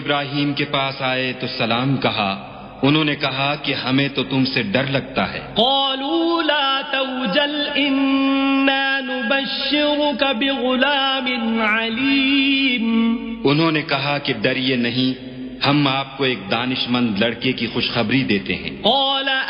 इब्राहीम के पास आए तो सलाम कहा। उन्होंने कहा कि हमें तो तुमसे डर लगता है। क़ालू ला तवजल इन्ना नुबश्शिरुक बिग़ुलामिन अलीम। उन्होंने कहा कि डरिए नहीं, हम आपको एक दानिशमंद लड़के की खुशखबरी देते हैं। क़ाल